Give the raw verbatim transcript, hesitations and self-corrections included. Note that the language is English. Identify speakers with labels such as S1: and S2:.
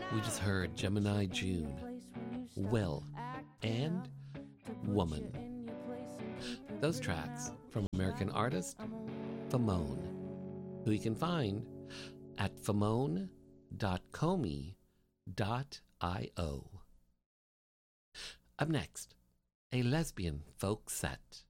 S1: We just heard Gemini June, Will, and Woman. Those tracks from American artist Famone, who you can find at famone dot komi dot io. Up next, a lesbian folk set.